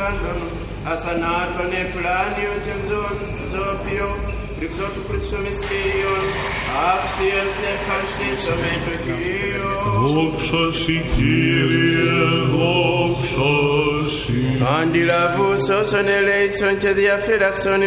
πάντων, αθανάτων εφλάνιον και ζώπιο, τριπτό του Χριστού μυστήριον, άξιες ευχαριστήσαμε το Κυρίο. Δόξα σοι, Κύριε, δόξα σοι. Αντιλαβούς όσων ελέησον και διαφύλαξον